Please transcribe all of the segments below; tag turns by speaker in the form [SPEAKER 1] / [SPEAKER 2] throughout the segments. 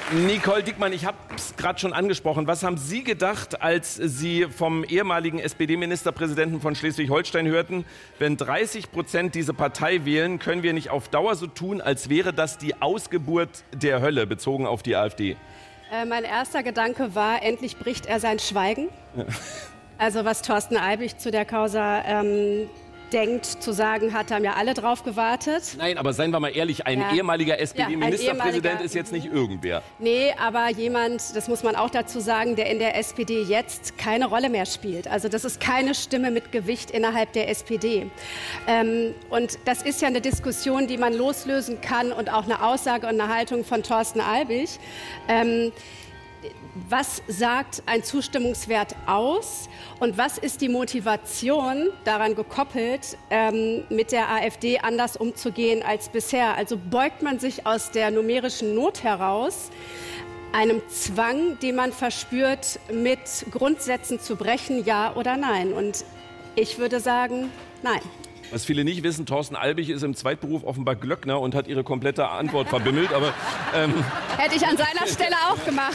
[SPEAKER 1] Nicole Diekmann, ich habe es gerade schon angesprochen. Was haben Sie gedacht, als Sie vom ehemaligen SPD-Ministerpräsidenten von Schleswig-Holstein hörten, wenn 30% diese Partei wählen, können wir nicht auf Dauer so tun, als wäre das die Ausgeburt der Hölle, bezogen auf die AfD?
[SPEAKER 2] Mein erster Gedanke war, endlich bricht er sein Schweigen. Ja. Also was Thorsten Albig zu der Causa denkt, zu sagen hat, haben ja alle drauf gewartet.
[SPEAKER 1] Nein, aber seien wir mal ehrlich, ein ehemaliger SPD-Ministerpräsident ist jetzt nicht irgendwer.
[SPEAKER 2] Nee, aber jemand, das muss man auch dazu sagen, der in der SPD jetzt keine Rolle mehr spielt. Also das ist keine Stimme mit Gewicht innerhalb der SPD. Und das ist ja eine Diskussion, die man loslösen kann und auch eine Aussage und eine Haltung von Thorsten Albig. Was sagt ein Zustimmungswert aus und was ist die Motivation daran gekoppelt, mit der AfD anders umzugehen als bisher? Also beugt man sich aus der numerischen Not heraus einem Zwang, den man verspürt, mit Grundsätzen zu brechen, ja oder nein? Und ich würde sagen, nein.
[SPEAKER 1] Was viele nicht wissen, Thorsten Albig ist im Zweitberuf offenbar Glöckner und hat ihre komplette Antwort verbimmelt. Aber,
[SPEAKER 2] hätte ich an seiner Stelle auch gemacht.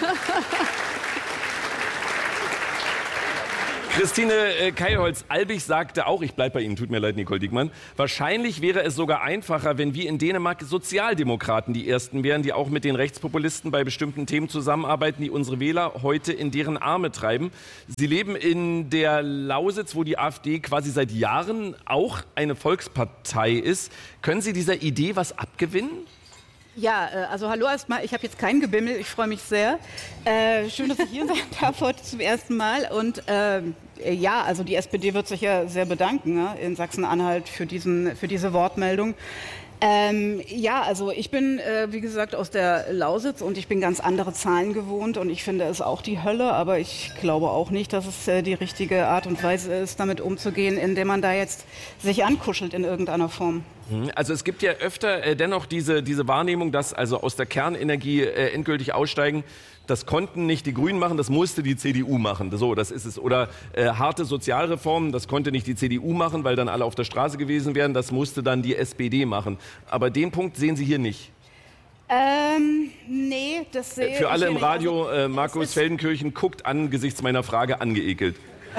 [SPEAKER 1] Christine Keilholz-Albig sagte auch, ich bleibe bei Ihnen, tut mir leid, Nicole Diekmann, wahrscheinlich wäre es sogar einfacher, wenn wie in Dänemark Sozialdemokraten die Ersten wären, die auch mit den Rechtspopulisten bei bestimmten Themen zusammenarbeiten, die unsere Wähler heute in deren Arme treiben. Sie leben in der Lausitz, wo die AfD quasi seit Jahren auch eine Volkspartei ist. Können Sie dieser Idee was abgewinnen?
[SPEAKER 3] Ja, also hallo erstmal, ich habe jetzt kein Gebimmel, ich freue mich sehr. Schön, dass ich hier sein darf heute zum ersten Mal. Und ja, also die SPD wird sich ja sehr bedanken in Sachsen-Anhalt für diese Wortmeldung. Ja, also ich bin, wie gesagt, aus der Lausitz und ich bin ganz andere Zahlen gewohnt und ich finde es auch die Hölle, aber ich glaube auch nicht, dass es die richtige Art und Weise ist, damit umzugehen, indem man da jetzt sich ankuschelt in irgendeiner Form.
[SPEAKER 1] Also es gibt ja öfter dennoch diese Wahrnehmung, dass also aus der Kernenergie endgültig aussteigen. Das konnten nicht die Grünen machen, das musste die CDU machen. So, das ist es. Oder harte Sozialreformen, das konnte nicht die CDU machen, weil dann alle auf der Straße gewesen wären. Das musste dann die SPD machen. Aber den Punkt sehen Sie hier nicht.
[SPEAKER 3] Nee, das sehe ich
[SPEAKER 1] Für alle im
[SPEAKER 3] nicht.
[SPEAKER 1] Radio, Markus Feldenkirchen guckt angesichts meiner Frage angeekelt.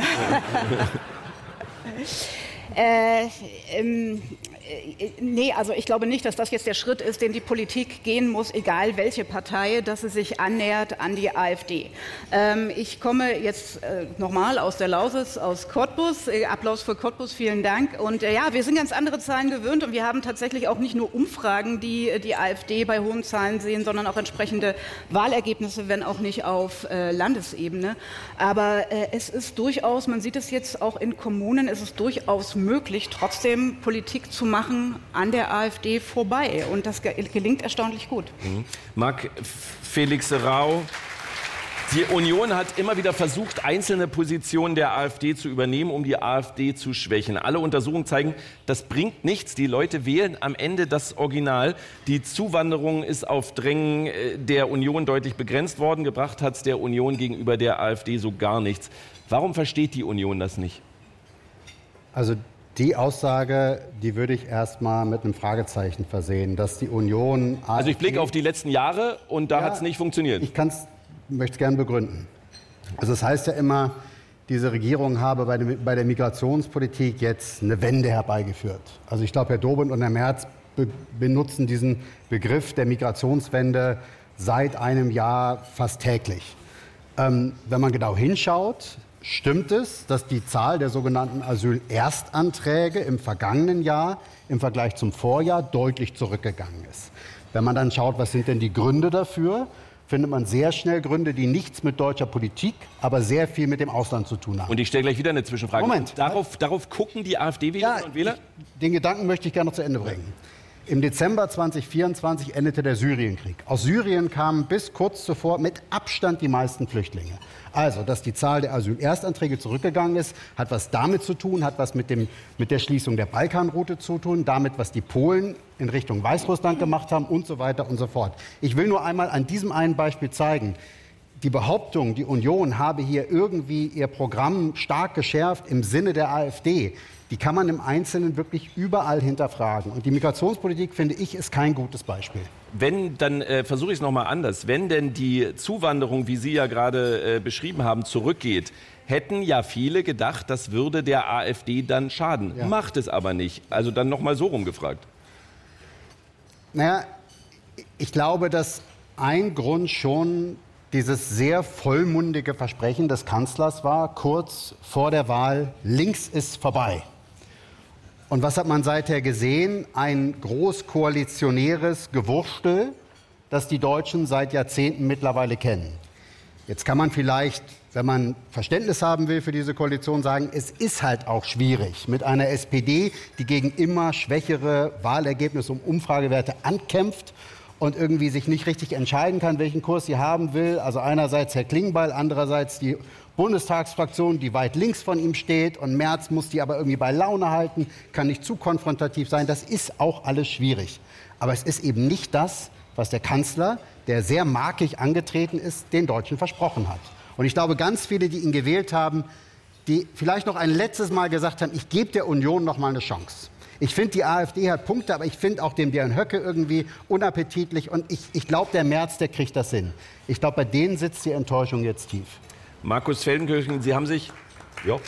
[SPEAKER 3] Nee, also ich glaube nicht, dass das jetzt der Schritt ist, den die Politik gehen muss, egal welche Partei, dass sie sich annähert an die AfD. Ich komme jetzt nochmal aus der Lausitz, aus Cottbus. Applaus für Cottbus, vielen Dank. Und ja, wir sind ganz andere Zahlen gewöhnt und wir haben tatsächlich auch nicht nur Umfragen, die die AfD bei hohen Zahlen sehen, sondern auch entsprechende Wahlergebnisse, wenn auch nicht auf Landesebene. Aber es ist durchaus, man sieht es jetzt auch in Kommunen, es ist durchaus möglich, trotzdem Politik zu machen an der AfD vorbei. Und das gelingt erstaunlich gut.
[SPEAKER 1] Marc Felix Rau, die Union hat immer wieder versucht, einzelne Positionen der AfD zu übernehmen, um die AfD zu schwächen. Alle Untersuchungen zeigen, das bringt nichts. Die Leute wählen am Ende das Original. Die Zuwanderung ist auf Drängen der Union deutlich begrenzt worden. Gebracht hat es der Union gegenüber der AfD so gar nichts. Warum versteht die Union das nicht?
[SPEAKER 4] Also die Aussage, die würde ich erstmal mit einem Fragezeichen versehen, dass die Union... AfD,
[SPEAKER 1] also ich blicke auf die letzten Jahre und da hat es nicht funktioniert.
[SPEAKER 4] Ich möchte es gerne begründen. Also es heißt ja immer, diese Regierung habe bei der Migrationspolitik jetzt eine Wende herbeigeführt. Also ich glaube, Herr Dobrindt und Herr Merz benutzen diesen Begriff der Migrationswende seit einem Jahr fast täglich. Wenn man genau hinschaut, stimmt es, dass die Zahl der sogenannten Asylerstanträge im vergangenen Jahr im Vergleich zum Vorjahr deutlich zurückgegangen ist. Wenn man dann schaut, was sind denn die Gründe dafür, findet man sehr schnell Gründe, die nichts mit deutscher Politik, aber sehr viel mit dem Ausland zu tun haben.
[SPEAKER 1] Und ich stelle gleich wieder eine Zwischenfrage.
[SPEAKER 4] Moment.
[SPEAKER 1] Darauf gucken die AfD-Wählerinnen und Wähler?
[SPEAKER 4] Den Gedanken möchte ich gerne noch zu Ende bringen. Im Dezember 2024 endete der Syrienkrieg. Aus Syrien kamen bis kurz zuvor mit Abstand die meisten Flüchtlinge. Also, dass die Zahl der Asylerstanträge zurückgegangen ist, hat was damit zu tun, hat was mit der Schließung der Balkanroute zu tun, damit, was die Polen in Richtung Weißrussland gemacht haben und so weiter und so fort. Ich will nur einmal an diesem einen Beispiel zeigen, die Behauptung, die Union habe hier irgendwie ihr Programm stark geschärft im Sinne der AfD, die kann man im Einzelnen wirklich überall hinterfragen. Und die Migrationspolitik, finde ich, ist kein gutes Beispiel.
[SPEAKER 1] Wenn, dann versuche ich es nochmal anders. Wenn denn die Zuwanderung, wie Sie ja gerade beschrieben haben, zurückgeht, hätten ja viele gedacht, das würde der AfD dann schaden. Ja. Macht es aber nicht. Also dann nochmal so rumgefragt.
[SPEAKER 4] Naja, ich glaube, dass ein Grund schon dieses sehr vollmundige Versprechen des Kanzlers war, kurz vor der Wahl, links ist vorbei. Und was hat man seither gesehen? Ein großkoalitionäres Gewurstel, das die Deutschen seit Jahrzehnten mittlerweile kennen. Jetzt kann man vielleicht, wenn man Verständnis haben will für diese Koalition, sagen, es ist halt auch schwierig mit einer SPD, die gegen immer schwächere Wahlergebnisse und Umfragewerte ankämpft und irgendwie sich nicht richtig entscheiden kann, welchen Kurs sie haben will. Also einerseits Herr Klingbeil, andererseits die Bundestagsfraktion, die weit links von ihm steht, und Merz muss die aber irgendwie bei Laune halten, kann nicht zu konfrontativ sein. Das ist auch alles schwierig. Aber es ist eben nicht das, was der Kanzler, der sehr markig angetreten ist, den Deutschen versprochen hat. Und ich glaube, ganz viele, die ihn gewählt haben, die vielleicht noch ein letztes Mal gesagt haben, ich gebe der Union noch mal eine Chance. Ich finde, die AfD hat Punkte, aber ich finde auch den Björn Höcke irgendwie unappetitlich. Und ich glaube, der Merz, der kriegt das hin. Ich glaube, bei denen sitzt die Enttäuschung jetzt tief.
[SPEAKER 1] Markus Feldenkirchen, Sie haben sich... Ja.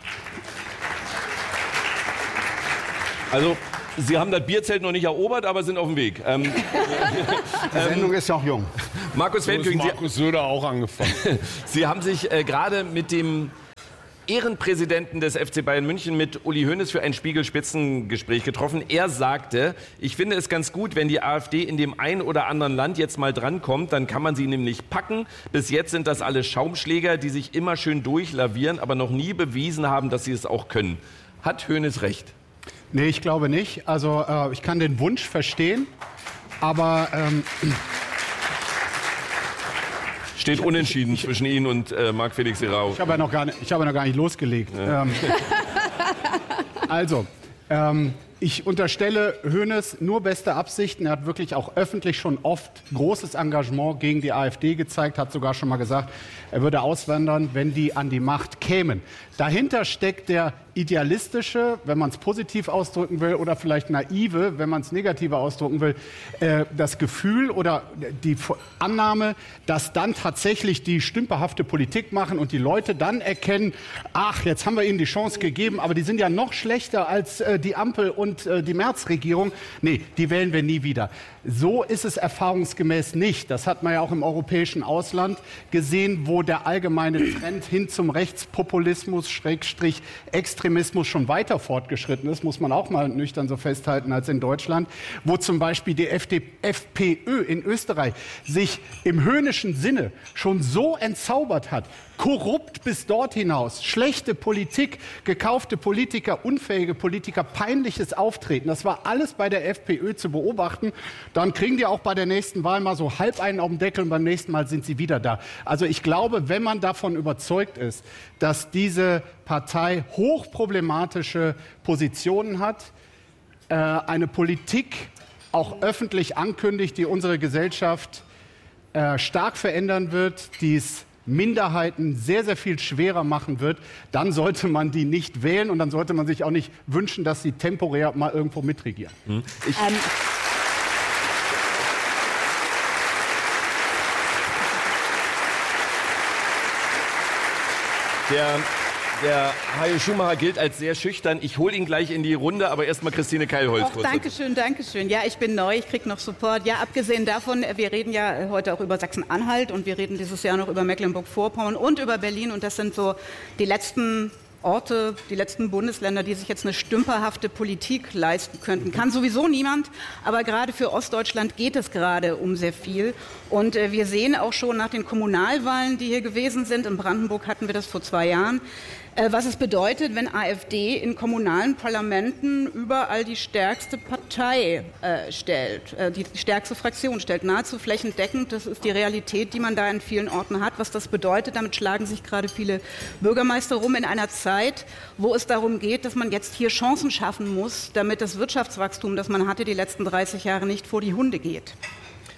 [SPEAKER 1] Also, Sie haben das Bierzelt noch nicht erobert, aber sind auf dem Weg.
[SPEAKER 4] Die Sendung ist ja auch jung.
[SPEAKER 1] Markus Feldenkirchen,
[SPEAKER 5] Markus Söder auch angefangen.
[SPEAKER 1] Sie haben sich gerade mit dem Ehrenpräsidenten des FC Bayern München, mit Uli Hoeneß, für ein Spiegel-Spitzengespräch getroffen. Er sagte, ich finde es ganz gut, wenn die AfD in dem einen oder anderen Land jetzt mal drankommt, dann kann man sie nämlich packen. Bis jetzt sind das alle Schaumschläger, die sich immer schön durchlavieren, aber noch nie bewiesen haben, dass sie es auch können. Hat Hoeneß recht?
[SPEAKER 5] Nee, ich glaube nicht. Also ich kann den Wunsch verstehen, aber...
[SPEAKER 1] Steht unentschieden zwischen Ihnen und Marc Felix Serrao.
[SPEAKER 5] Ich habe ja noch gar nicht losgelegt. Ja. Ich unterstelle Hoeneß nur beste Absichten. Er hat wirklich auch öffentlich schon oft großes Engagement gegen die AfD gezeigt, hat sogar schon mal gesagt, er würde auswandern, wenn die an die Macht kämen. Dahinter steckt der idealistische, wenn man es positiv ausdrücken will, oder vielleicht naive, wenn man es negativer ausdrücken will, das Gefühl oder die Annahme, dass dann tatsächlich die stümperhafte Politik machen und die Leute dann erkennen, ach, jetzt haben wir ihnen die Chance gegeben, aber die sind ja noch schlechter als die Ampel und die Merz-Regierung. Nee, die wählen wir nie wieder. So ist es erfahrungsgemäß nicht. Das hat man ja auch im europäischen Ausland gesehen, wo der allgemeine Trend hin zum Rechtspopulismus, Schrägstrich Extremismus schon weiter fortgeschritten ist, muss man auch mal nüchtern so festhalten als in Deutschland, wo zum Beispiel die FPÖ in Österreich sich im höhnischen Sinne schon so entzaubert hat, korrupt bis dort hinaus, schlechte Politik, gekaufte Politiker, unfähige Politiker, peinliches Auftreten. Das war alles bei der FPÖ zu beobachten. Dann kriegen die auch bei der nächsten Wahl mal so halb einen auf den Deckel und beim nächsten Mal sind sie wieder da. Also ich glaube, wenn man davon überzeugt ist, dass diese Partei hochproblematische Positionen hat, eine Politik auch öffentlich ankündigt, die unsere Gesellschaft stark verändern wird, die es Minderheiten sehr, sehr viel schwerer machen wird, dann sollte man die nicht wählen und dann sollte man sich auch nicht wünschen, dass sie temporär mal irgendwo mitregieren.
[SPEAKER 1] Der Hajo Schumacher gilt als sehr schüchtern. Ich hole ihn gleich in die Runde, aber erstmal Christine Keilholz.
[SPEAKER 3] Dankeschön, Dankeschön. Ja, ich bin neu, ich kriege noch Support. Ja, abgesehen davon, wir reden ja heute auch über Sachsen-Anhalt und wir reden dieses Jahr noch über Mecklenburg-Vorpommern und über Berlin. Und das sind so die letzten Orte, die letzten Bundesländer, die sich jetzt eine stümperhafte Politik leisten könnten. Kann sowieso niemand, aber gerade für Ostdeutschland geht es gerade um sehr viel. Und wir sehen auch schon nach den Kommunalwahlen, die hier gewesen sind, in Brandenburg hatten wir das vor 2 Jahren, was es bedeutet, wenn AfD in kommunalen Parlamenten überall die stärkste Partei stellt, die stärkste Fraktion stellt, nahezu flächendeckend. Das ist die Realität, die man da in vielen Orten hat. Was das bedeutet, damit schlagen sich gerade viele Bürgermeister rum in einer Zeit, wo es darum geht, dass man jetzt hier Chancen schaffen muss, damit das Wirtschaftswachstum, das man hatte die letzten 30 Jahre, nicht vor die Hunde geht.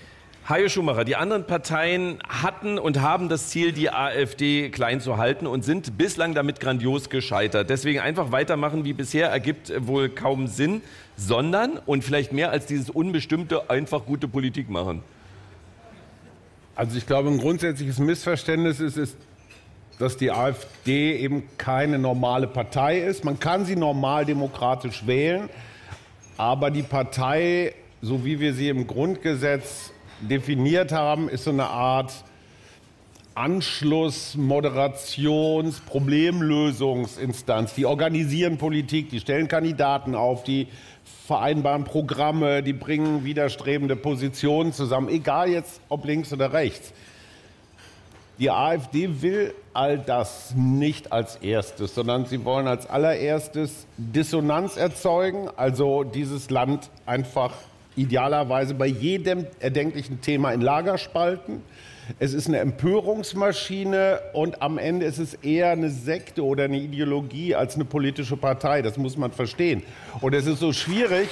[SPEAKER 1] Hajo Schumacher, die anderen Parteien hatten und haben das Ziel, die AfD klein zu halten und sind bislang damit grandios gescheitert. Deswegen einfach weitermachen wie bisher ergibt wohl kaum Sinn, sondern, und vielleicht mehr als dieses Unbestimmte, einfach gute Politik machen.
[SPEAKER 6] Also ich glaube, ein grundsätzliches Missverständnis ist, dass die AfD eben keine normale Partei ist. Man kann sie normal demokratisch wählen, aber die Partei, so wie wir sie im Grundgesetz definiert haben, ist so eine Art Anschluss-, Moderations-, Problemlösungsinstanz. Die organisieren Politik, die stellen Kandidaten auf, die vereinbaren Programme, die bringen widerstrebende Positionen zusammen, egal jetzt ob links oder rechts. Die AfD will all das nicht als erstes, sondern sie wollen als allererstes Dissonanz erzeugen, also dieses Land einfach idealerweise bei jedem erdenklichen Thema in Lager spalten. Es ist eine Empörungsmaschine und am Ende ist es eher eine Sekte oder eine Ideologie als eine politische Partei. Das muss man verstehen. Und es ist so schwierig.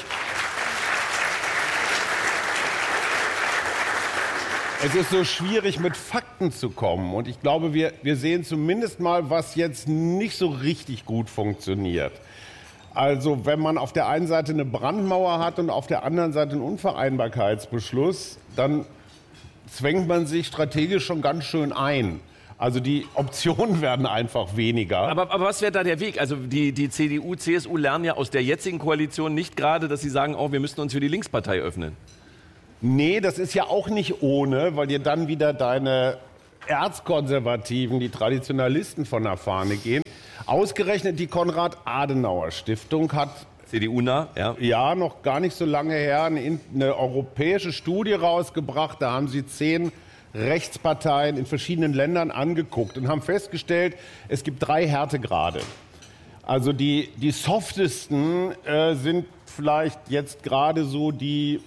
[SPEAKER 6] Es ist so schwierig, mit Fakten zu kommen. Und ich glaube, wir sehen zumindest mal, was jetzt nicht so richtig gut funktioniert. Also wenn man auf der einen Seite eine Brandmauer hat und auf der anderen Seite einen Unvereinbarkeitsbeschluss, dann zwängt man sich strategisch schon ganz schön ein. Also die Optionen werden einfach weniger.
[SPEAKER 1] Aber was wäre da der Weg? Also die CDU, CSU lernen ja aus der jetzigen Koalition nicht gerade, dass sie sagen, oh, wir müssen uns für die Linkspartei öffnen.
[SPEAKER 6] Nee, das ist ja auch nicht ohne, weil dir dann wieder deine Erzkonservativen, die Traditionalisten von der Fahne gehen. Ausgerechnet die Konrad-Adenauer-Stiftung hat
[SPEAKER 1] CDU-nah, ja.
[SPEAKER 6] Ja, noch gar nicht so lange her eine europäische Studie rausgebracht. Da haben sie 10 Rechtsparteien in verschiedenen Ländern angeguckt und haben festgestellt, es gibt 3 Härtegrade. Also die softesten sind vielleicht jetzt gerade so die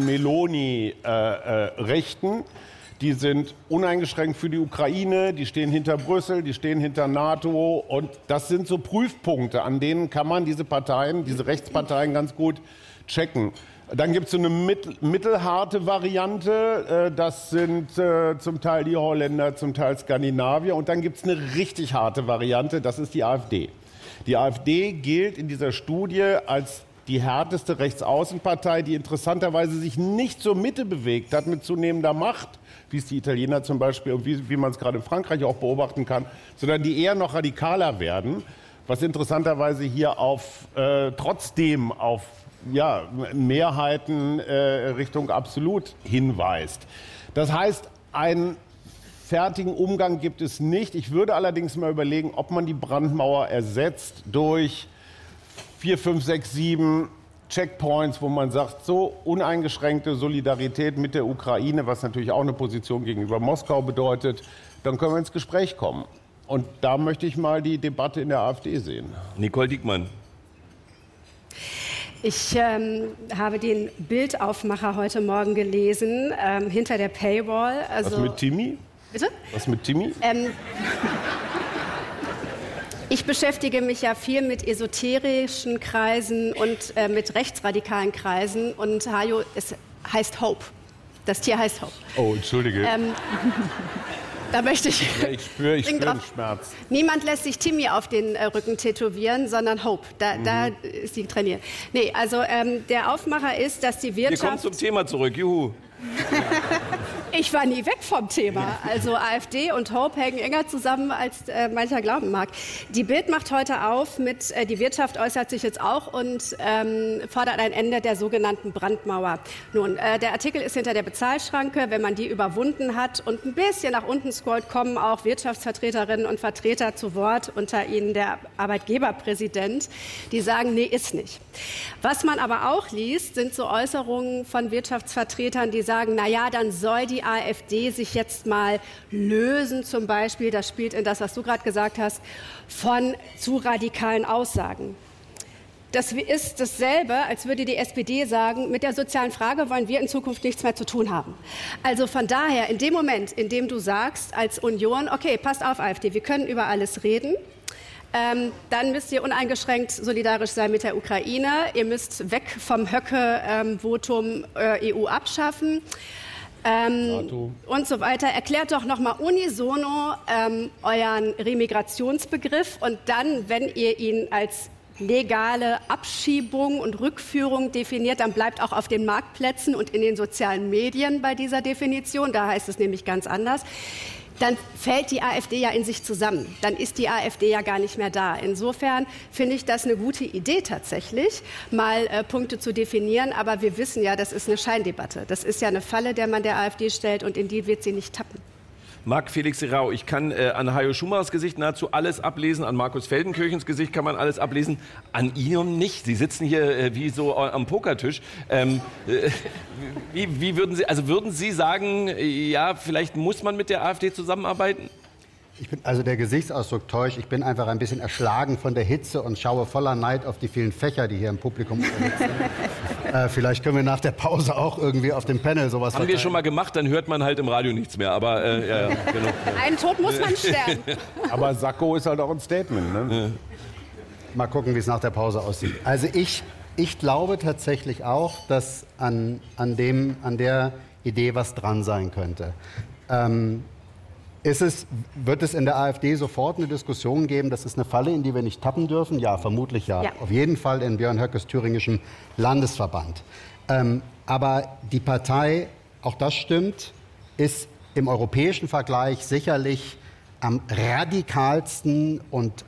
[SPEAKER 6] Meloni-Rechten. Die sind uneingeschränkt für die Ukraine, die stehen hinter Brüssel, die stehen hinter NATO. Und das sind so Prüfpunkte, an denen kann man diese Parteien, diese Rechtsparteien ganz gut checken. Dann gibt es so eine mittelharte Variante, das sind zum Teil die Holländer, zum Teil Skandinavier. Und dann gibt es eine richtig harte Variante, das ist die AfD. Die AfD gilt in dieser Studie als die härteste Rechtsaußenpartei, die interessanterweise sich nicht zur Mitte bewegt hat mit zunehmender Macht, wie es die Italiener zum Beispiel und wie man es gerade in Frankreich auch beobachten kann, sondern die eher noch radikaler werden, was interessanterweise hier trotzdem auf Mehrheiten Richtung absolut hinweist. Das heißt, einen fertigen Umgang gibt es nicht. Ich würde allerdings mal überlegen, ob man die Brandmauer ersetzt durch 4, 5, 6, 7 Checkpoints, wo man sagt, so uneingeschränkte Solidarität mit der Ukraine, was natürlich auch eine Position gegenüber Moskau bedeutet, dann können wir ins Gespräch kommen. Und da möchte ich mal die Debatte in der AfD sehen.
[SPEAKER 1] Nicole Diekmann.
[SPEAKER 2] Ich habe den Bildaufmacher heute Morgen gelesen, hinter der Paywall. Also,
[SPEAKER 6] was mit Timmy?
[SPEAKER 2] Bitte?
[SPEAKER 6] Was mit Timmy?
[SPEAKER 2] Ich beschäftige mich ja viel mit esoterischen Kreisen und mit rechtsradikalen Kreisen. Und Hajo, es heißt Hope. Das Tier heißt Hope.
[SPEAKER 6] Oh, entschuldige.
[SPEAKER 2] Da möchte ich...
[SPEAKER 6] Ja, ich spüre den Schmerz.
[SPEAKER 2] Niemand lässt sich Timmy auf den Rücken tätowieren, sondern Hope. Da ist sie trainiert. Nee, also der Aufmacher ist, dass die Wirtschaft...
[SPEAKER 1] Wir kommen zum Thema zurück, juhu.
[SPEAKER 2] Ich war nie weg vom Thema. Also AfD und Hope hängen enger zusammen, als mancher glauben mag. Die Bild macht heute auf mit, die Wirtschaft äußert sich jetzt auch und fordert ein Ende der sogenannten Brandmauer. Nun, der Artikel ist hinter der Bezahlschranke. Wenn man die überwunden hat und ein bisschen nach unten scrollt, kommen auch Wirtschaftsvertreterinnen und Vertreter zu Wort, unter ihnen der Arbeitgeberpräsident, die sagen, nee, ist nicht. Was man aber auch liest, sind so Äußerungen von Wirtschaftsvertretern, die sagen, na ja, dann soll die AfD sich jetzt mal lösen, zum Beispiel, das spielt in das, was du gerade gesagt hast, von zu radikalen Aussagen. Das ist dasselbe, als würde die SPD sagen, mit der sozialen Frage wollen wir in Zukunft nichts mehr zu tun haben. Also von daher, in dem Moment, in dem du sagst als Union, okay, passt auf AfD, wir können über alles reden, dann müsst ihr uneingeschränkt solidarisch sein mit der Ukraine. Ihr müsst weg vom Höcke-Votum EU abschaffen. und so weiter. Erklärt doch nochmal unisono euren Remigrationsbegriff und dann, wenn ihr ihn als legale Abschiebung und Rückführung definiert, dann bleibt auch auf den Marktplätzen und in den sozialen Medien bei dieser Definition. Da heißt es nämlich ganz anders. Dann fällt die AfD ja in sich zusammen. Dann ist die AfD ja gar nicht mehr da. Insofern finde ich das eine gute Idee tatsächlich, mal Punkte zu definieren. Aber wir wissen ja, das ist eine Scheindebatte. Das ist ja eine Falle, der man der AfD stellt und in die wird sie nicht tappen.
[SPEAKER 1] Marc-Felix Serrao, ich kann an Hajo Schumachers Gesicht nahezu alles ablesen, an Markus Feldenkirchens Gesicht kann man alles ablesen, an Ihnen nicht. Sie sitzen hier wie so am Pokertisch. Wie würden Sie sagen, ja, vielleicht muss man mit der AfD zusammenarbeiten?
[SPEAKER 4] Also der Gesichtsausdruck täuscht. Ich bin einfach ein bisschen erschlagen von der Hitze und schaue voller Neid auf die vielen Fächer, die hier im Publikum unterwegs sind. Vielleicht können wir nach der Pause auch irgendwie auf dem Panel sowas
[SPEAKER 1] Haben wir schon mal gemacht, dann hört man halt im Radio nichts mehr. Aber ja, genau.
[SPEAKER 2] Einen Tod muss man sterben.
[SPEAKER 6] Aber Sakko ist halt auch ein Statement. Ne?
[SPEAKER 4] Mal gucken, wie es nach der Pause aussieht. Also ich glaube tatsächlich auch, dass an der Idee was dran sein könnte. Wird es in der AfD sofort eine Diskussion geben, das ist eine Falle, in die wir nicht tappen dürfen? Ja, vermutlich ja. Auf jeden Fall in Björn Höckes thüringischem Landesverband. Aber die Partei, auch das stimmt, ist im europäischen Vergleich sicherlich am radikalsten und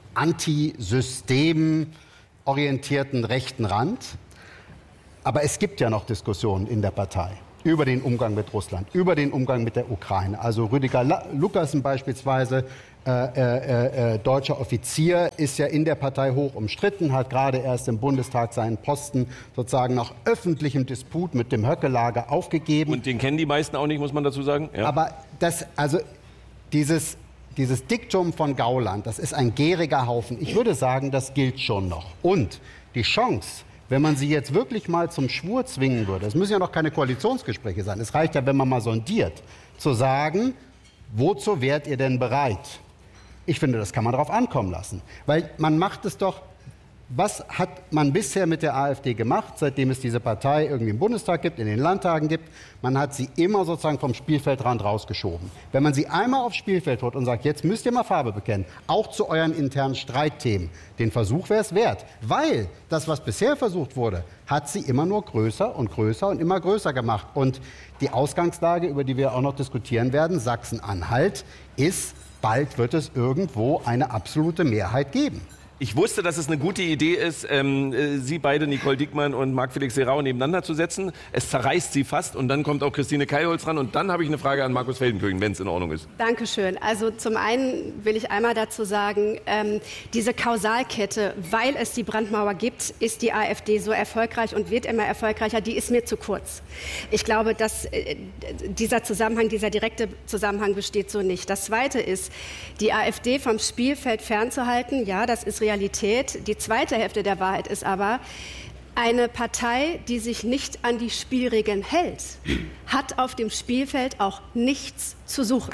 [SPEAKER 4] antisystemorientierten rechten Rand. Aber es gibt ja noch Diskussionen in der Partei über den Umgang mit Russland, über den Umgang mit der Ukraine. Also Rüdiger Lukassen beispielsweise, deutscher Offizier, ist ja in der Partei hoch umstritten, hat gerade erst im Bundestag seinen Posten sozusagen nach öffentlichem Disput mit dem Höcke-Lager aufgegeben.
[SPEAKER 1] Und den kennen die meisten auch nicht, muss man dazu sagen. Ja.
[SPEAKER 4] Aber dieses Diktum von Gauland, das ist ein gäriger Haufen. Ich würde sagen, das gilt schon noch. Und die Chance, wenn man sie jetzt wirklich mal zum Schwur zwingen würde, es müssen ja noch keine Koalitionsgespräche sein, es reicht ja, wenn man mal sondiert, zu sagen, wozu wärt ihr denn bereit? Ich finde, das kann man darauf ankommen lassen. Weil man macht es doch, was hat man bisher mit der AfD gemacht, seitdem es diese Partei irgendwie im Bundestag gibt, in den Landtagen gibt? Man hat sie immer sozusagen vom Spielfeldrand rausgeschoben. Wenn man sie einmal aufs Spielfeld holt und sagt, jetzt müsst ihr mal Farbe bekennen, auch zu euren internen Streitthemen, den Versuch wäre es wert. Weil das, was bisher versucht wurde, hat sie immer nur größer und größer und immer größer gemacht. Und die Ausgangslage, über die wir auch noch diskutieren werden, Sachsen-Anhalt, ist, bald wird es irgendwo eine absolute Mehrheit geben.
[SPEAKER 1] Ich wusste, dass es eine gute Idee ist, Sie beide, Nicole Diekmann und Marc-Felix Serrao, nebeneinander zu setzen. Es zerreißt sie fast und dann kommt auch Christine Keiholz ran. Und dann habe ich eine Frage an Markus Feldenkirchen, wenn es in Ordnung ist.
[SPEAKER 2] Dankeschön. Also zum einen will ich einmal dazu sagen, diese Kausalkette, weil es die Brandmauer gibt, ist die AfD so erfolgreich und wird immer erfolgreicher, die ist mir zu kurz. Ich glaube, dass dieser direkte Zusammenhang besteht so nicht. Das Zweite ist, die AfD vom Spielfeld fernzuhalten, ja, das ist Realität. Die zweite Hälfte der Wahrheit ist aber, eine Partei, die sich nicht an die Spielregeln hält, hat auf dem Spielfeld auch nichts zu suchen.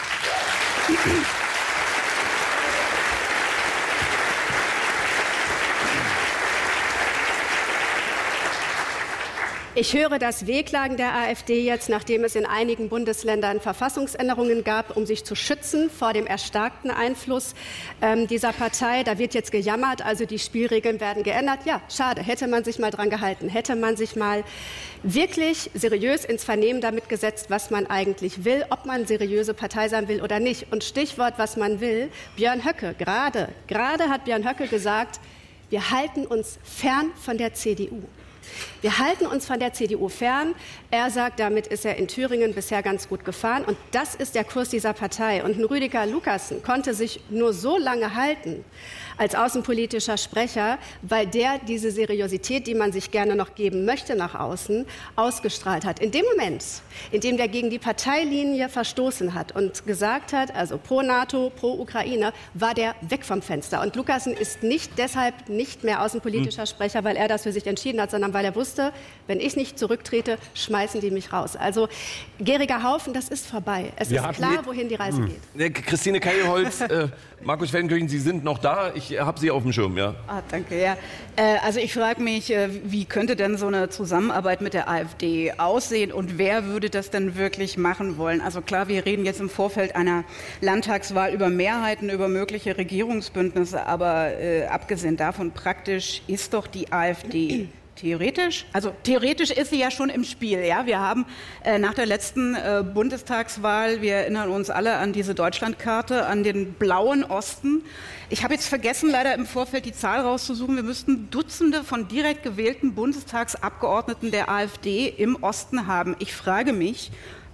[SPEAKER 2] Ich höre das Wehklagen der AfD jetzt, nachdem es in einigen Bundesländern Verfassungsänderungen gab, um sich zu schützen vor dem erstarkten Einfluss dieser Partei. Da wird jetzt gejammert, also die Spielregeln werden geändert. Ja, schade, hätte man sich mal dran gehalten, hätte man sich mal wirklich seriös ins Vernehmen damit gesetzt, was man eigentlich will, ob man seriöse Partei sein will oder nicht. Und Stichwort, was man will, Björn Höcke, gerade hat Björn Höcke gesagt, wir halten uns fern von der CDU. Wir halten uns von der CDU fern. Er sagt, damit ist er in Thüringen bisher ganz gut gefahren. Und das ist der Kurs dieser Partei. Und ein Rüdiger Lukassen konnte sich nur so lange halten als außenpolitischer Sprecher, weil der diese Seriosität, die man sich gerne noch geben möchte nach außen, ausgestrahlt hat. In dem Moment, in dem der gegen die Parteilinie verstoßen hat und gesagt hat, also pro NATO, pro Ukraine, war der weg vom Fenster. Und Lukassen ist deshalb nicht mehr außenpolitischer Sprecher, weil er das für sich entschieden hat, sondern weil er wusste, wusste, wenn ich nicht zurücktrete, schmeißen die mich raus. Also gieriger Haufen, das ist vorbei. Es ist klar, wohin die Reise geht.
[SPEAKER 1] Christine Keilholz, Markus Feldenkirchen, Sie sind noch da. Ich habe Sie auf dem Schirm, ja.
[SPEAKER 3] Danke, ja. Also ich frage mich, wie könnte denn so eine Zusammenarbeit mit der AfD aussehen und wer würde das denn wirklich machen wollen? Also klar, wir reden jetzt im Vorfeld einer Landtagswahl über Mehrheiten, über mögliche Regierungsbündnisse, aber abgesehen davon, praktisch ist doch die AfD theoretisch ist sie ja schon im Spiel. Ja? Wir haben nach der letzten Bundestagswahl, wir erinnern uns alle an diese Deutschlandkarte, an den blauen Osten. Ich habe jetzt vergessen, leider im Vorfeld die Zahl rauszusuchen. Wir müssten Dutzende von direkt gewählten Bundestagsabgeordneten der AfD im Osten haben. Ich frage mich,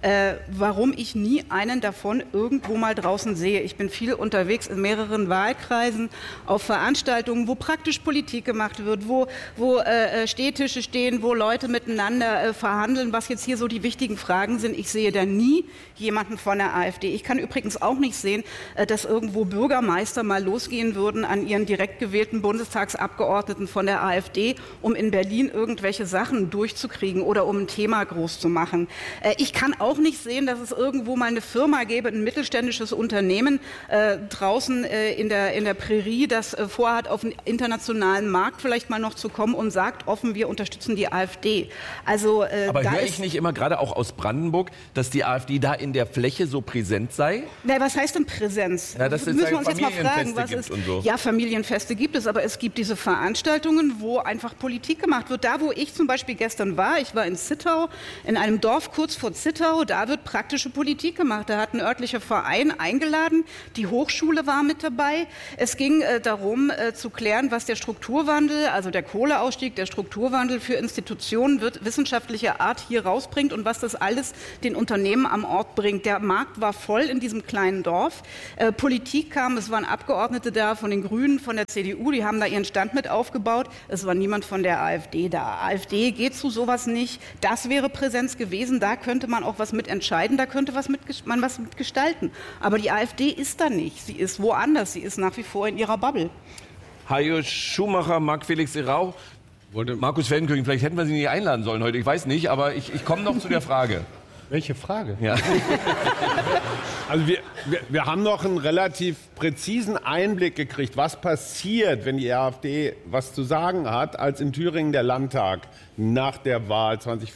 [SPEAKER 3] warum ich nie einen davon irgendwo mal draußen sehe. Ich bin viel unterwegs in mehreren Wahlkreisen, auf Veranstaltungen, wo praktisch Politik gemacht wird, wo Stehtische stehen, wo Leute miteinander verhandeln, was jetzt hier so die wichtigen Fragen sind. Ich sehe da nie jemanden von der AfD. Ich kann übrigens auch nicht sehen, dass irgendwo Bürgermeister mal losgehen würden an ihren direkt gewählten Bundestagsabgeordneten von der AfD, um in Berlin irgendwelche Sachen durchzukriegen oder um ein Thema groß zu machen. Ich kann auch nicht sehen, dass es irgendwo mal eine Firma gäbe, ein mittelständisches Unternehmen draußen in der Prärie, das vorhat, auf den internationalen Markt vielleicht mal noch zu kommen und sagt offen, wir unterstützen die AfD. Also,
[SPEAKER 1] aber höre ich nicht immer, gerade auch aus Brandenburg, dass die AfD da in der Fläche so präsent sei?
[SPEAKER 3] Na, was heißt denn Präsenz?
[SPEAKER 1] Ja, das
[SPEAKER 3] müssen wir uns jetzt mal fragen, was ist.
[SPEAKER 1] So.
[SPEAKER 3] Ja, Familienfeste gibt es, aber es gibt diese Veranstaltungen, wo einfach Politik gemacht wird. Da, wo ich zum Beispiel gestern war, ich war in Zittau, in einem Dorf kurz vor Zittau, da wird praktische Politik gemacht. Da hat ein örtlicher Verein eingeladen, die Hochschule war mit dabei. Es ging darum, zu klären, was der Strukturwandel, also der Kohleausstieg, der Strukturwandel für Institutionen wissenschaftlicher Art hier rausbringt und was das alles den Unternehmen am Ort bringt. Der Markt war voll in diesem kleinen Dorf. Politik kam, es waren Abgeordnete da von den Grünen, von der CDU, die haben da ihren Stand mit aufgebaut. Es war niemand von der AfD da. AfD geht zu sowas nicht. Das wäre Präsenz gewesen. Da könnte man auch was mitentscheiden, da könnte man was mitgestalten. Aber die AfD ist da nicht. Sie ist woanders. Sie ist nach wie vor in ihrer Bubble.
[SPEAKER 1] Hajo Schumacher, Marc-Felix Erau, Markus Feldenkirchen, vielleicht hätten wir Sie nicht einladen sollen heute, ich weiß nicht, aber ich komme noch zu der Frage.
[SPEAKER 5] Welche Frage?
[SPEAKER 1] Ja.
[SPEAKER 6] Also wir haben noch einen relativ präzisen Einblick gekriegt, was passiert, wenn die AfD was zu sagen hat, als in Thüringen der Landtag nach der Wahl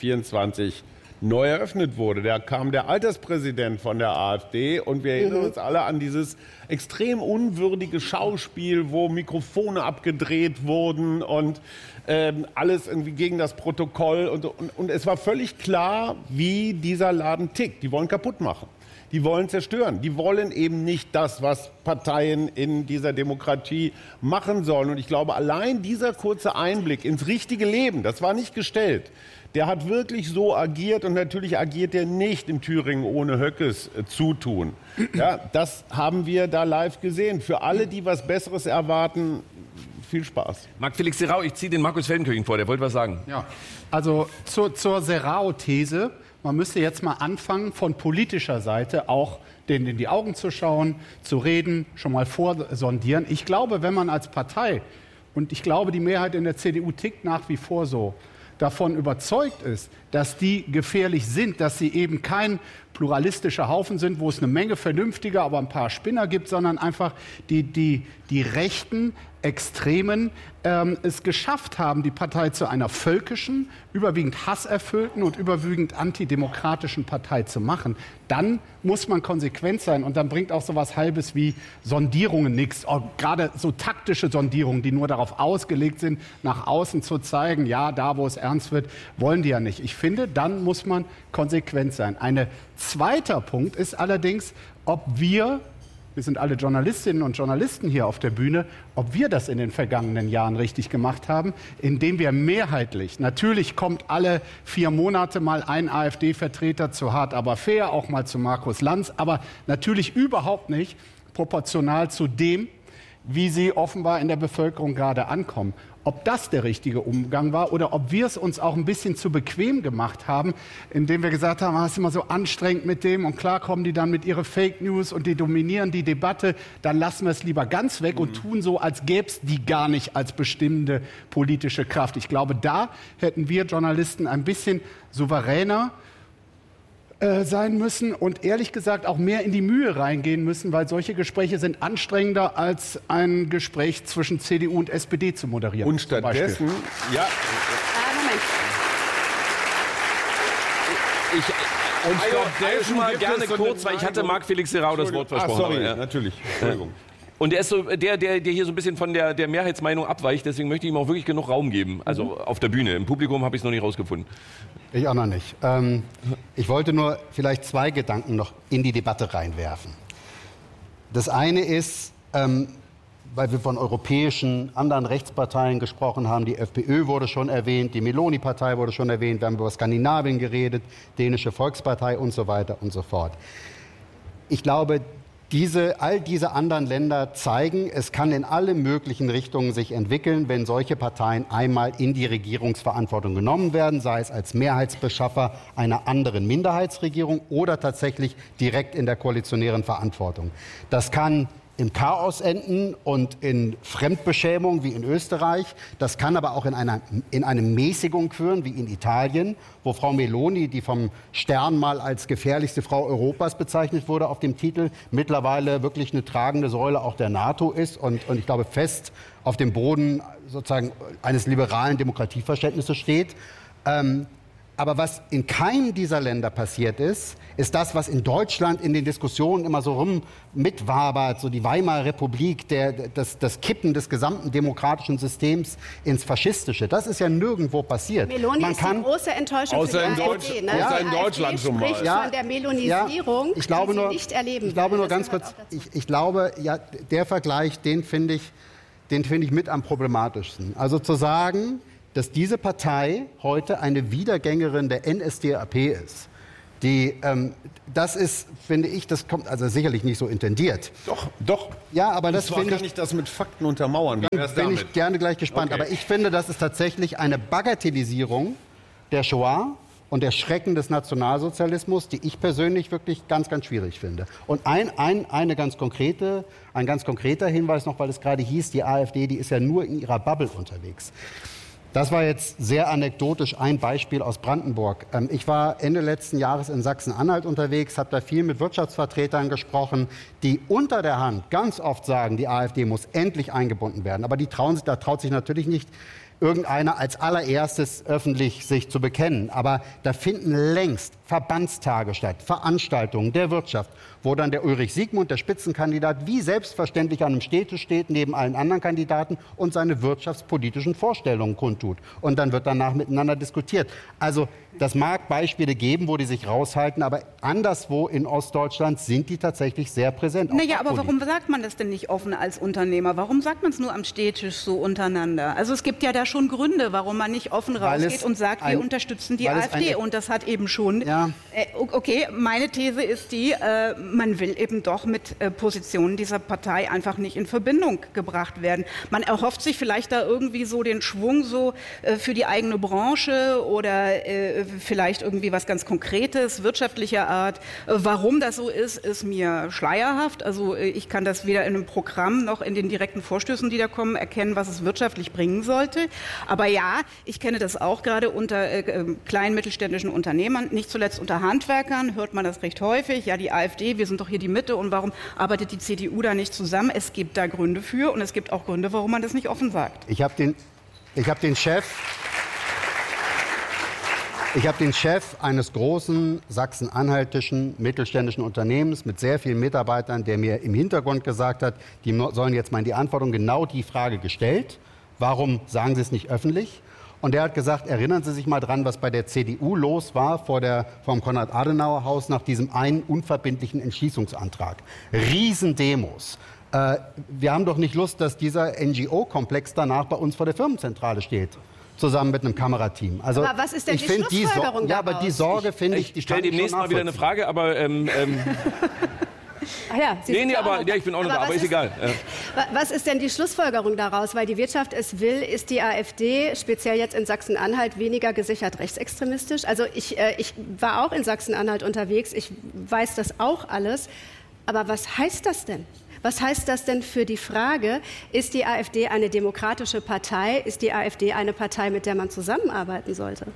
[SPEAKER 6] 2024 neu eröffnet wurde. Da kam der Alterspräsident von der AfD und wir erinnern uns alle an dieses extrem unwürdige Schauspiel, wo Mikrofone abgedreht wurden und alles irgendwie gegen das Protokoll. Und es war völlig klar, wie dieser Laden tickt. Die wollen kaputt machen. Die wollen zerstören. Die wollen eben nicht das, was Parteien in dieser Demokratie machen sollen. Und ich glaube, allein dieser kurze Einblick ins richtige Leben, das war nicht gestellt, der hat wirklich so agiert und natürlich agiert er nicht in Thüringen ohne Höckes Zutun. Ja, das haben wir da live gesehen. Für alle, die was Besseres erwarten, viel Spaß.
[SPEAKER 1] Marc-Felix Serrao, ich ziehe den Markus Feldenkirchen vor, der wollte was sagen.
[SPEAKER 5] Ja, also zur Serrao-These, man müsste jetzt mal anfangen, von politischer Seite auch denen in die Augen zu schauen, zu reden, schon mal vorsondieren. Ich glaube, wenn man als Partei, und ich glaube, die Mehrheit in der CDU tickt nach wie vor so, davon überzeugt ist, dass die gefährlich sind, dass sie eben kein pluralistischer Haufen sind, wo es eine Menge vernünftiger, aber ein paar Spinner gibt, sondern einfach die rechten Extremen es geschafft haben, die Partei zu einer völkischen, überwiegend hasserfüllten und überwiegend antidemokratischen Partei zu machen, dann muss man konsequent sein. Und dann bringt auch so was Halbes wie Sondierungen nichts. Gerade so taktische Sondierungen, die nur darauf ausgelegt sind, nach außen zu zeigen, ja, da, wo es ernst wird, wollen die ja nicht. Ich finde, dann muss man konsequent sein. Ein zweiter Punkt ist allerdings, ob wir sind alle Journalistinnen und Journalisten hier auf der Bühne, ob wir das in den vergangenen Jahren richtig gemacht haben, indem wir mehrheitlich, natürlich kommt alle 4 Monate mal ein AfD-Vertreter zu Hart aber fair, auch mal zu Markus Lanz, aber natürlich überhaupt nicht proportional zu dem, wie sie offenbar in der Bevölkerung gerade ankommen. Ob das der richtige Umgang war oder ob wir es uns auch ein bisschen zu bequem gemacht haben, indem wir gesagt haben, es ist immer so anstrengend mit dem und klar kommen die dann mit ihren Fake News und die dominieren die Debatte, dann lassen wir es lieber ganz weg und tun so, als gäbe es die gar nicht als bestimmende politische Kraft. Ich glaube, da hätten wir Journalisten ein bisschen souveräner sein müssen und ehrlich gesagt auch mehr in die Mühe reingehen müssen, weil solche Gespräche sind anstrengender als ein Gespräch zwischen CDU und SPD zu moderieren.
[SPEAKER 6] Und stattdessen,
[SPEAKER 2] Moment.
[SPEAKER 1] Ich mal gerne kurz, weil ich hatte Marc Felix Serrao das Wort versprochen.
[SPEAKER 6] Sorry, natürlich. Entschuldigung.
[SPEAKER 1] Und er ist so der hier so ein bisschen von der Mehrheitsmeinung abweicht, deswegen möchte ich ihm auch wirklich genug Raum geben. Also auf der Bühne. Im Publikum habe ich es noch nicht rausgefunden.
[SPEAKER 4] Ich auch noch nicht. Ich wollte nur vielleicht 2 Gedanken noch in die Debatte reinwerfen. Das eine ist, weil wir von europäischen anderen Rechtsparteien gesprochen haben, die FPÖ wurde schon erwähnt, die Meloni-Partei wurde schon erwähnt, wir haben über Skandinavien geredet, dänische Volkspartei und so weiter und so fort. Ich glaube, all diese anderen Länder zeigen, es kann in alle möglichen Richtungen sich entwickeln, wenn solche Parteien einmal in die Regierungsverantwortung genommen werden, sei es als Mehrheitsbeschaffer einer anderen Minderheitsregierung oder tatsächlich direkt in der koalitionären Verantwortung. Das kann im Chaos enden und in Fremdbeschämung wie in Österreich. Das kann aber auch in eine Mäßigung führen wie in Italien, wo Frau Meloni, die vom Stern mal als gefährlichste Frau Europas bezeichnet wurde auf dem Titel, mittlerweile wirklich eine tragende Säule auch der NATO ist und ich glaube fest auf dem Boden sozusagen eines liberalen Demokratieverständnisses steht. Aber was in keinem dieser Länder passiert ist, ist das, was in Deutschland in den Diskussionen immer so mitwabert, so die Weimarer Republik, das Kippen des gesamten demokratischen Systems ins Faschistische. Das ist ja nirgendwo passiert.
[SPEAKER 2] Meloni ist die große Enttäuschung für die AfD. Ne?
[SPEAKER 6] Außer in Deutschland schon mal.
[SPEAKER 2] Ja, von der Melonisierung,
[SPEAKER 4] ich glaube
[SPEAKER 2] die
[SPEAKER 4] nur,
[SPEAKER 2] sie nicht erleben.
[SPEAKER 4] Ich glaube nur
[SPEAKER 2] das
[SPEAKER 4] ganz kurz,
[SPEAKER 2] gehört auch dazu.
[SPEAKER 4] ich glaube, ja, der Vergleich, den finde ich mit am problematischsten. Also zu sagen, dass diese Partei heute eine Wiedergängerin der NSDAP ist. Das ist, finde ich, das kommt also sicherlich nicht so intendiert.
[SPEAKER 6] Doch.
[SPEAKER 4] Ja, aber das
[SPEAKER 6] finde
[SPEAKER 4] finde
[SPEAKER 6] ich das mit Fakten untermauern. Wie wär's
[SPEAKER 4] bin
[SPEAKER 6] damit?
[SPEAKER 4] ich gerne gleich gespannt.
[SPEAKER 6] Okay.
[SPEAKER 4] Aber ich finde, das ist tatsächlich eine Bagatellisierung der Shoah und der Schrecken des Nationalsozialismus, die ich persönlich wirklich ganz, ganz schwierig finde. Und ein ganz konkreter Hinweis noch, weil es gerade hieß, die AfD, die ist ja nur in ihrer Bubble unterwegs. Das war jetzt sehr anekdotisch ein Beispiel aus Brandenburg. Ich war Ende letzten Jahres in Sachsen-Anhalt unterwegs, habe da viel mit Wirtschaftsvertretern gesprochen, die unter der Hand ganz oft sagen, die AfD muss endlich eingebunden werden. Aber da traut sich natürlich nicht irgendeiner als allererstes öffentlich sich zu bekennen. Aber da finden längst Verbandstage statt, Veranstaltungen der Wirtschaft, wo dann der Ulrich Siegmund, der Spitzenkandidat, wie selbstverständlich an einem Städtisch steht, neben allen anderen Kandidaten und seine wirtschaftspolitischen Vorstellungen kundtut. Und dann wird danach miteinander diskutiert. Also das mag Beispiele geben, wo die sich raushalten, aber anderswo in Ostdeutschland sind die tatsächlich sehr präsent.
[SPEAKER 3] Naja, aber warum sagt man das denn nicht offen als Unternehmer? Warum sagt man es nur am Städtisch so untereinander? Also es gibt ja da schon Gründe, warum man nicht offen rausgeht und sagt, wir unterstützen die AfD. Und das hat eben schon...
[SPEAKER 4] Ja.
[SPEAKER 3] Okay, meine These ist die, man will eben doch mit Positionen dieser Partei einfach nicht in Verbindung gebracht werden. Man erhofft sich vielleicht da irgendwie so den Schwung so für die eigene Branche oder vielleicht irgendwie was ganz Konkretes, wirtschaftlicher Art. Warum das so ist mir schleierhaft. Also ich kann das weder in einem Programm noch in den direkten Vorstößen, die da kommen, erkennen, was es wirtschaftlich bringen sollte. Aber ja, ich kenne das auch gerade unter kleinen mittelständischen Unternehmern, nicht zuletzt unter Handwerkern, hört man das recht häufig. Ja, die AfD, wir sind doch hier die Mitte und warum arbeitet die CDU da nicht zusammen? Es gibt da Gründe für und es gibt auch Gründe, warum man das nicht offen sagt.
[SPEAKER 4] Ich habe den Chef eines großen sachsen-anhaltischen mittelständischen Unternehmens mit sehr vielen Mitarbeitern, der mir im Hintergrund gesagt hat, die sollen jetzt mal in die Antwortung genau die Frage gestellt. Warum sagen Sie es nicht öffentlich? Und der hat gesagt, erinnern Sie sich mal dran, was bei der CDU los war vom Konrad-Adenauer-Haus nach diesem einen unverbindlichen Entschließungsantrag. Riesendemos. Wir haben doch nicht Lust, dass dieser NGO-Komplex danach bei uns vor der Firmenzentrale steht. Zusammen mit einem Kamerateam. Also,
[SPEAKER 2] aber was ist denn die
[SPEAKER 4] Schlussfolgerung daraus? Ja, aber die Sorge finde ich...
[SPEAKER 1] Ich stelle demnächst mal wieder eine Frage, aber...
[SPEAKER 2] ja, Sie sind
[SPEAKER 1] Nee,
[SPEAKER 2] ja
[SPEAKER 1] aber
[SPEAKER 2] auch
[SPEAKER 1] ja, ich bin auch noch da, aber ist egal.
[SPEAKER 2] Was ist denn die Schlussfolgerung daraus? Weil die Wirtschaft es will, ist die AfD, speziell jetzt in Sachsen-Anhalt, weniger gesichert rechtsextremistisch? Also ich war auch in Sachsen-Anhalt unterwegs, ich weiß das auch alles. Aber was heißt das denn? Was heißt das denn für die Frage, ist die AfD eine demokratische Partei? Ist die AfD eine Partei, mit der man zusammenarbeiten sollte?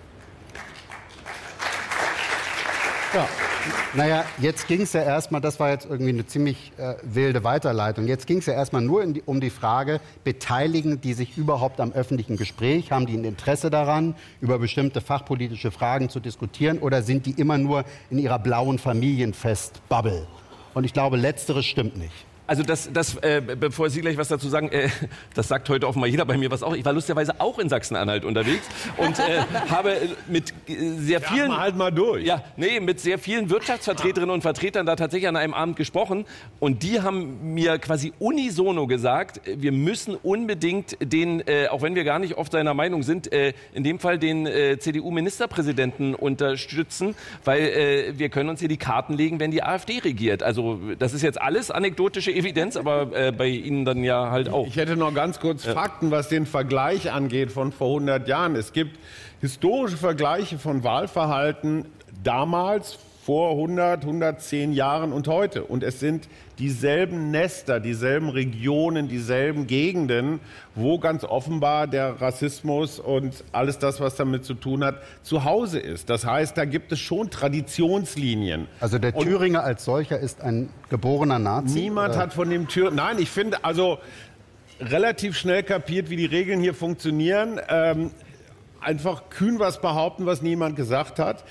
[SPEAKER 4] Ja. Naja, jetzt ging es ja erstmal, das war jetzt irgendwie eine ziemlich wilde Weiterleitung, jetzt ging es ja erstmal nur um die Frage, beteiligen die sich überhaupt am öffentlichen Gespräch, haben die ein Interesse daran, über bestimmte fachpolitische Fragen zu diskutieren oder sind die immer nur in ihrer blauen Familienfest-Bubble? Und ich glaube, letzteres stimmt nicht.
[SPEAKER 1] Also bevor Sie gleich was dazu sagen, das sagt heute offenbar jeder bei mir was auch. Ich war lustigerweise auch in Sachsen-Anhalt unterwegs und habe mit sehr vielen
[SPEAKER 6] halt mal durch.
[SPEAKER 1] Ja, nee, mit sehr vielen Wirtschaftsvertreterinnen und Vertretern da tatsächlich an einem Abend gesprochen und die haben mir quasi unisono gesagt, wir müssen unbedingt den, auch wenn wir gar nicht oft seiner Meinung sind, in dem Fall den CDU-Ministerpräsidenten unterstützen, weil wir können uns hier die Karten legen, wenn die AfD regiert. Also das ist jetzt alles anekdotische Evidenz, aber bei Ihnen dann ja halt auch.
[SPEAKER 6] Ich hätte noch ganz kurz Fakten, was den Vergleich angeht von vor 100 Jahren. Es gibt historische Vergleiche von Wahlverhalten damals, vor 100, 110 Jahren und heute. Und es sind dieselben Nester, dieselben Regionen, dieselben Gegenden, wo ganz offenbar der Rassismus und alles das, was damit zu tun hat, zu Hause ist. Das heißt, da gibt es schon Traditionslinien.
[SPEAKER 4] Also der Thüringer als solcher ist ein geborener Nazi?
[SPEAKER 6] Niemand hat von dem Nein, ich finde also relativ schnell kapiert, wie die Regeln hier funktionieren. Einfach kühn was behaupten, was niemand gesagt hat.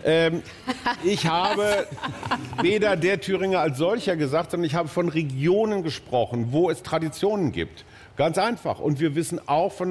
[SPEAKER 6] Ich habe weder der Thüringer als solcher gesagt, sondern ich habe von Regionen gesprochen, wo es Traditionen gibt. Ganz einfach. Und wir wissen auch von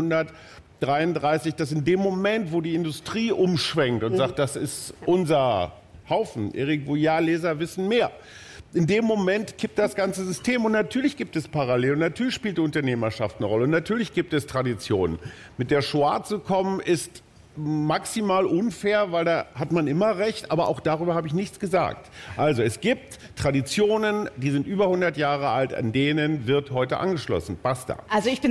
[SPEAKER 6] 1933, dass in dem Moment, wo die Industrie umschwenkt und sagt, das ist unser Haufen, Erik Vuillard-Leser wissen mehr. In dem Moment kippt das ganze System und natürlich gibt es Parallelen und natürlich spielt die Unternehmerschaft eine Rolle und natürlich gibt es Traditionen. Mit der Shoah zu kommen ist maximal unfair, weil da hat man immer recht, aber auch darüber habe ich nichts gesagt. Also es gibt Traditionen, die sind über 100 Jahre alt, an denen wird heute angeschlossen. Basta.
[SPEAKER 3] Also ich bin